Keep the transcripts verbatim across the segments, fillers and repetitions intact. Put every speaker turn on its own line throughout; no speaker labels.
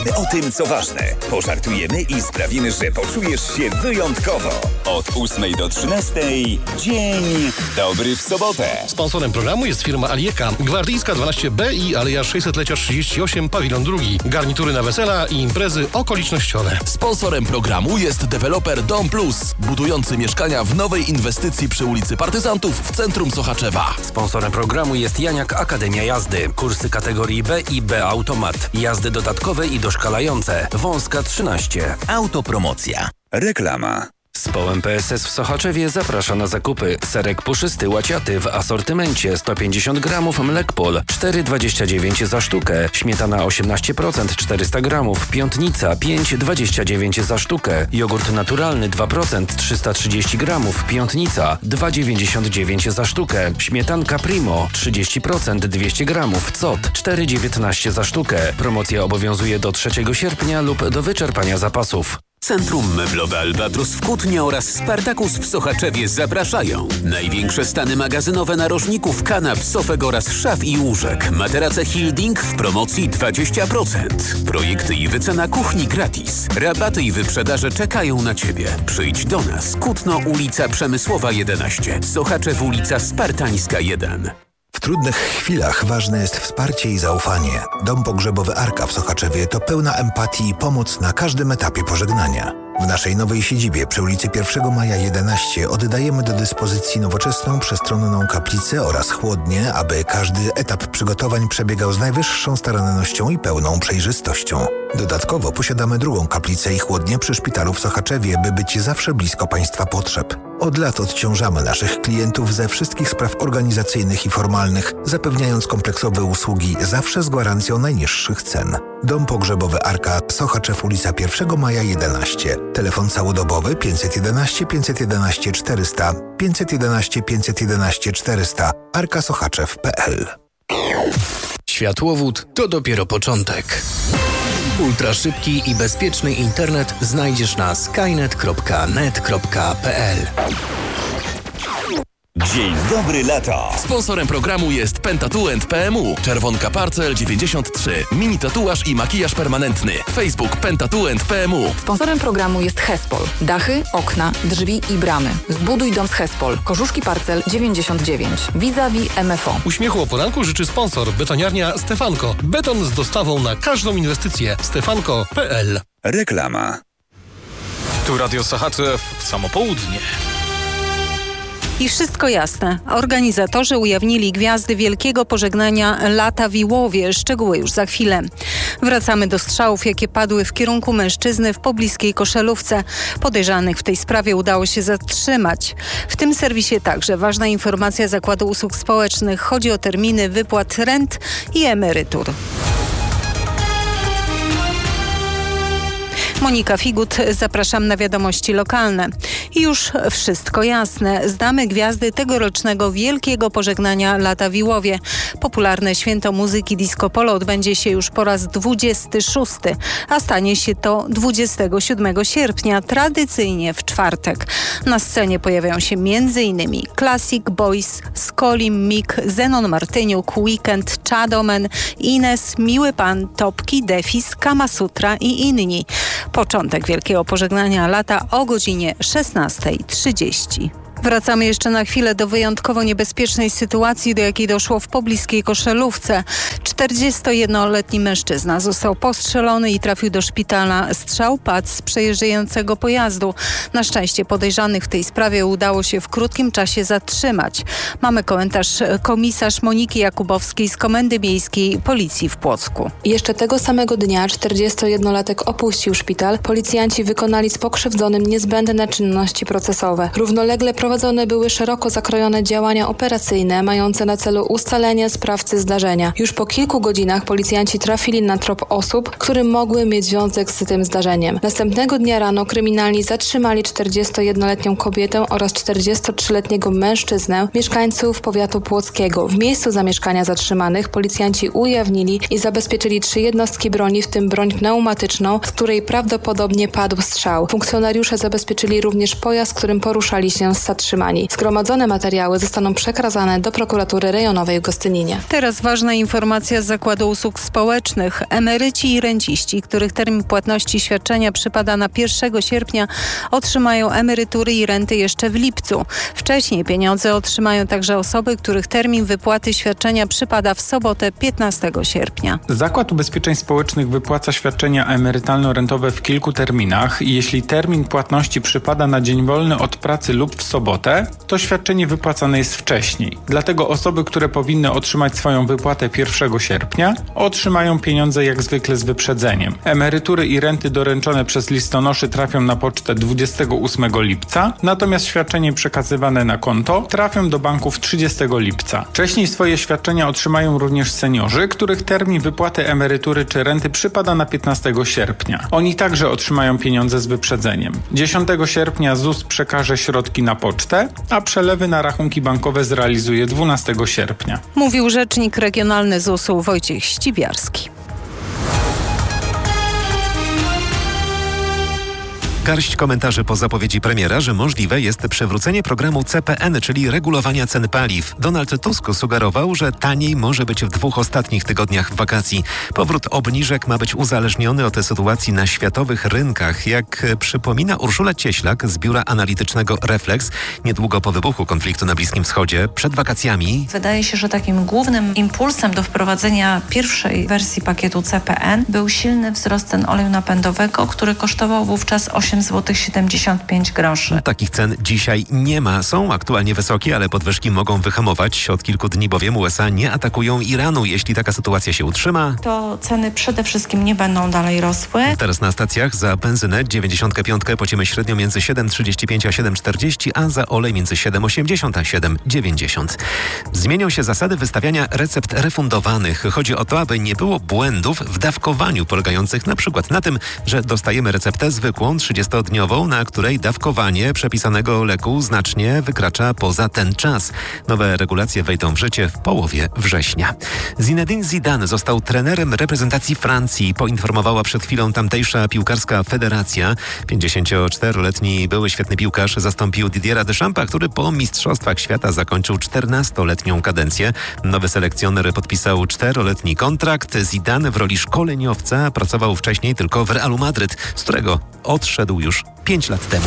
O tym, co ważne, pożartujemy i sprawimy, że poczujesz się wyjątkowo. Od ósmej do trzynastej dzień dobry w sobotę.
Sponsorem programu jest firma Alieka, Gwardyjska dwanaście B i Aleja sześćsetlecia trzydzieści osiem, pawilon drugi. Garnitury na wesela i imprezy okolicznościowe.
Sponsorem programu jest deweloper Dom Plus, budujący mieszkania w nowej inwestycji przy ulicy Partyzantów w centrum Sochaczewa.
Sponsorem programu jest Janiak Akademia Jazdy. Kursy kategorii B i B Automat. Jazdy dodatkowe i doszkalające. Wąska trzynaście.
Autopromocja. Reklama.
Społem P S S w Sochaczewie zaprasza na zakupy. Serek puszysty łaciaty w asortymencie sto pięćdziesiąt gramów Mlekpol cztery dwadzieścia dziewięć za sztukę. Śmietana osiemnaście procent czterysta gramów. Piątnica pięć dwadzieścia dziewięć za sztukę. Jogurt naturalny dwa procent trzysta trzydzieści gramów. Piątnica dwa dziewięćdziesiąt dziewięć za sztukę. Śmietanka Primo trzydzieści procent dwieście gramów. Cot cztery dziewiętnaście za sztukę. Promocja obowiązuje do trzeciego sierpnia lub do wyczerpania zapasów.
Centrum Meblowe Albatros w Kutnie oraz Spartakus w Sochaczewie zapraszają. Największe stany magazynowe narożników, kanap, sofek oraz szaf i łóżek. Materace Hilding w promocji dwadzieścia procent. Projekty i wycena kuchni gratis. Rabaty i wyprzedaże czekają na Ciebie. Przyjdź do nas. Kutno, ulica Przemysłowa jedenaście. Sochaczew, ulica Spartańska jeden.
W trudnych chwilach ważne jest wsparcie i zaufanie. Dom pogrzebowy Arka w Sochaczewie to pełna empatii i pomoc na każdym etapie pożegnania. W naszej nowej siedzibie przy ulicy pierwszego maja jedenaście oddajemy do dyspozycji nowoczesną, przestronną kaplicę oraz chłodnię, aby każdy etap przygotowań przebiegał z najwyższą starannością i pełną przejrzystością. Dodatkowo posiadamy drugą kaplicę i chłodnię przy szpitalu w Sochaczewie, by być zawsze blisko Państwa potrzeb. Od lat odciążamy naszych klientów ze wszystkich spraw organizacyjnych i formalnych, zapewniając kompleksowe usługi zawsze z gwarancją najniższych cen. Dom pogrzebowy Arka, Sochaczew, ulica pierwszego maja jedenaście. Telefon całodobowy pięćset jedenaście pięćset jedenaście czterysta, pięćset jedenaście pięćset jedenaście czterysta, arka sochaczew kropka p l.
Światłowód to dopiero początek. Ultraszybki i bezpieczny internet znajdziesz na skynet kropka net kropka p l.
Dzień dobry lato.
Sponsorem programu jest Pentatuent P M U. Czerwonka Parcel dziewięćdziesiąt trzy. Mini tatuaż i makijaż permanentny. Facebook Pentatuent P M U.
Sponsorem programu jest Hespol. Dachy, okna, drzwi i bramy. Zbuduj dom z Hespol. Korzuszki Parcel dziewięćdziesiąt dziewięć. Vis-a-vis M F O.
Uśmiechu o poranku życzy sponsor. Betoniarnia Stefanko. Beton z dostawą na każdą inwestycję. stefanko kropka p l.
Reklama.
Tu Radio Sochaczew w samo południe.
I wszystko jasne. Organizatorzy ujawnili gwiazdy wielkiego pożegnania lata w Iłowie. Szczegóły już za chwilę. Wracamy do strzałów, jakie padły w kierunku mężczyzny w pobliskiej Koszelówce. Podejrzanych w tej sprawie udało się zatrzymać. W tym serwisie także ważna informacja Zakładu Usług Społecznych. Chodzi o terminy wypłat rent i emerytur. Monika Figut, zapraszam na wiadomości lokalne. I już wszystko jasne. Znamy gwiazdy tegorocznego wielkiego pożegnania lata w Iłowie. Popularne święto muzyki Disco Polo odbędzie się już po raz dwudziesty szósty, a stanie się to dwudziestego siódmego sierpnia, tradycyjnie w czwartek. Na scenie pojawią się m.in. Classic Boys, Skolim, Mik, Zenon Martyniuk, Weekend, Chadomen, Ines, Miły Pan, Topki, Defis, Kama Sutra i inni. Początek wielkiego pożegnania lata o godzinie szesnasta trzydzieści. Wracamy jeszcze na chwilę do wyjątkowo niebezpiecznej sytuacji, do jakiej doszło w pobliskiej Koszelówce. czterdziestojednoletni mężczyzna został postrzelony i trafił do szpitala. Strzał padł z przejeżdżającego pojazdu. Na szczęście podejrzanych w tej sprawie udało się w krótkim czasie zatrzymać. Mamy komentarz komisarz Moniki Jakubowskiej z Komendy Miejskiej Policji w Płocku.
Jeszcze tego samego dnia czterdziestojednolatek opuścił szpital. Policjanci wykonali z pokrzywdzonym niezbędne czynności procesowe. Równolegle prowadzone były szeroko zakrojone działania operacyjne mające na celu ustalenie sprawcy zdarzenia. Już po kilku godzinach policjanci trafili na trop osób, które mogły mieć związek z tym zdarzeniem. Następnego dnia rano kryminalni zatrzymali czterdziestojednoletnią kobietę oraz czterdziestotrzyletniego mężczyznę, mieszkańców powiatu płockiego. W miejscu zamieszkania zatrzymanych policjanci ujawnili i zabezpieczyli trzy jednostki broni, w tym broń pneumatyczną, z której prawdopodobnie padł strzał. Funkcjonariusze zabezpieczyli również pojazd, którym poruszali się z zatrzymani. Zgromadzone materiały zostaną przekazane do prokuratury rejonowej w Gostyninie.
Teraz ważna informacja z Zakładu Usług Społecznych. Emeryci i renciści, których termin płatności świadczenia przypada na pierwszego sierpnia, otrzymają emerytury i renty jeszcze w lipcu. Wcześniej pieniądze otrzymają także osoby, których termin wypłaty świadczenia przypada w sobotę piętnastego sierpnia.
Zakład Ubezpieczeń Społecznych wypłaca świadczenia emerytalno-rentowe w kilku terminach i jeśli termin płatności przypada na dzień wolny od pracy lub w sobotę, to świadczenie wypłacane jest wcześniej. Dlatego osoby, które powinny otrzymać swoją wypłatę pierwszego sierpnia, otrzymają pieniądze jak zwykle z wyprzedzeniem. Emerytury i renty doręczone przez listonoszy trafią na pocztę dwudziestego ósmego lipca, natomiast świadczenie przekazywane na konto trafią do banków trzydziestego lipca. Wcześniej swoje świadczenia otrzymają również seniorzy, których termin wypłaty emerytury czy renty przypada na piętnastego sierpnia. Oni także otrzymają pieniądze z wyprzedzeniem. dziesiątego sierpnia ZUS przekaże środki na pocztę, a przelewy na rachunki bankowe zrealizuje dwunastego sierpnia.
Mówił rzecznik regionalny zusu Wojciech Ściwiarski.
Garść komentarzy po zapowiedzi premiera, że możliwe jest przywrócenie programu C P N, czyli regulowania cen paliw. Donald Tusk sugerował, że taniej może być w dwóch ostatnich tygodniach wakacji. Powrót obniżek ma być uzależniony od sytuacji na światowych rynkach. Jak przypomina Urszula Cieślak z biura analitycznego Reflex, niedługo po wybuchu konfliktu na Bliskim Wschodzie, przed wakacjami.
Wydaje się, że takim głównym impulsem do wprowadzenia pierwszej wersji pakietu C P N był silny wzrost cen oleju napędowego, który kosztował wówczas osiem złotych siedemdziesiąt pięć groszy.
Takich cen dzisiaj nie ma. Są aktualnie wysokie, ale podwyżki mogą wyhamować. Od kilku dni bowiem U S A nie atakują Iranu. Jeśli taka sytuacja się utrzyma,
to ceny przede wszystkim nie będą dalej rosły.
Teraz na stacjach za benzynę dziewięćdziesiąt pięć płacimy średnio między siedem trzydzieści pięć a siedem czterdzieści, a za olej między siedem osiemdziesiąt a siedem dziewięćdziesiąt. Zmienią się zasady wystawiania recept refundowanych. Chodzi o to, aby nie było błędów w dawkowaniu, polegających na przykład na tym, że dostajemy receptę zwykłą, trzydziestodniową, na której dawkowanie przepisanego leku znacznie wykracza poza ten czas. Nowe regulacje wejdą w życie w połowie września. Zinedine Zidane został trenerem reprezentacji Francji, poinformowała przed chwilą tamtejsza piłkarska federacja. pięćdziesięcioczteroletni były świetny piłkarz zastąpił Didiera Deschampa, który po Mistrzostwach Świata zakończył czternastoletnią kadencję. Nowy selekcjoner podpisał czteroletni kontrakt. Zidane w roli szkoleniowca pracował wcześniej tylko w Realu Madryt, z którego odszedł już pięć lat temu.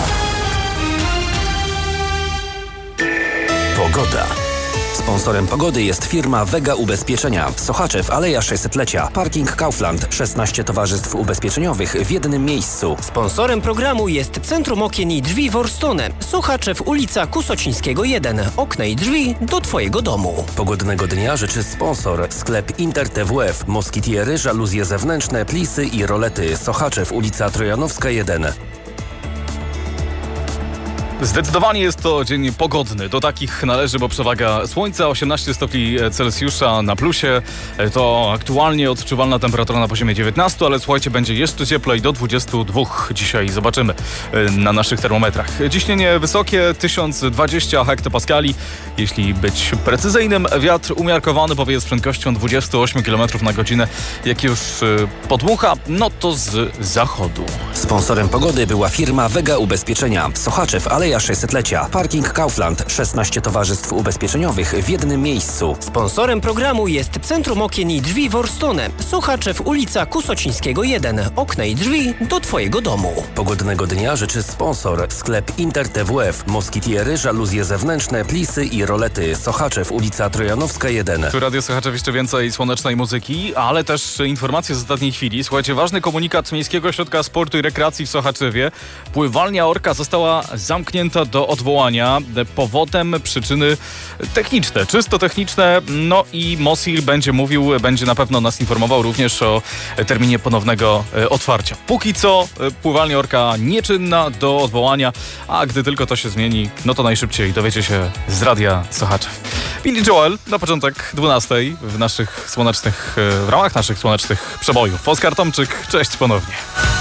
Pogoda. Sponsorem pogody jest firma Vega Ubezpieczenia. Sochaczew, Aleja sześćsetlecia. Parking Kaufland. szesnaście towarzystw ubezpieczeniowych w jednym miejscu.
Sponsorem programu jest Centrum Okien i Drzwi Worstone. Sochaczew, ulica Kusocińskiego jeden. Okna i drzwi do Twojego domu.
Pogodnego dnia życzy sponsor. Sklep Inter T W F. Moskitiery, żaluzje zewnętrzne, plisy i rolety. Sochaczew, ulica Trojanowska jeden.
Zdecydowanie jest to dzień pogodny. Do takich należy, bo przewaga słońca, osiemnaście stopni Celsjusza na plusie. To aktualnie odczuwalna temperatura na poziomie dziewiętnaście, ale słuchajcie, będzie jeszcze cieplej do dwudziestu dwóch. Dzisiaj zobaczymy na naszych termometrach. Ciśnienie wysokie, tysiąc dwadzieścia hektopaskali. Jeśli być precyzyjnym, wiatr umiarkowany powieje z prędkością dwadzieścia osiem kilometrów na godzinę. Jak już podmucha, no to z zachodu.
Sponsorem pogody była firma Vega Ubezpieczenia. Sochaczew, Aleja sześćsetlecia. Parking Kaufland. szesnaście towarzystw ubezpieczeniowych w jednym miejscu.
Sponsorem programu jest Centrum Okien i Drzwi Worstone. Sochaczew, ulica Kusocińskiego jeden. Okna i drzwi do Twojego domu.
Pogodnego dnia życzy sponsor. Sklep Inter T W F. Moskitiery, żaluzje zewnętrzne, plisy i rolety. Sochaczew, ulica Trojanowska jeden.
Tu Radio Sochaczew, jeszcze więcej słonecznej muzyki, ale też informacje z ostatniej chwili. Słuchajcie, ważny komunikat Miejskiego Ośrodka Sportu i Rekreacji w Sochaczewie. Pływalnia Orka została zamknięta do odwołania. Powodem przyczyny techniczne, czysto techniczne. No i Mosil będzie mówił, będzie na pewno nas informował również o terminie ponownego otwarcia. Póki co pływalnia Orka nieczynna do odwołania, a gdy tylko to się zmieni, no to najszybciej dowiecie się z Radia Sochaczew. Billy Joel na początek dwunastej w naszych słonecznych, w ramach naszych słonecznych przebojów. Oskar Tomczyk, cześć ponownie.